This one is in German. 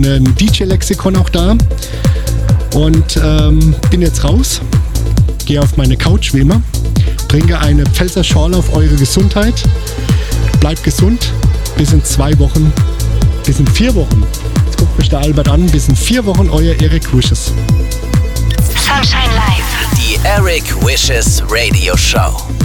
ein DJ-Lexikon auch da. Und bin jetzt raus, gehe auf meine Couch wie immer, trinke eine Pfälzer Schorle auf eure Gesundheit. Bleibt gesund. Bis in 2 Wochen. Bis in 4 Wochen. Jetzt guckt mich der Albert an. Bis in 4 Wochen, euer Eric Wishes. Sunshine Live. Die Eric Wishes Radio Show.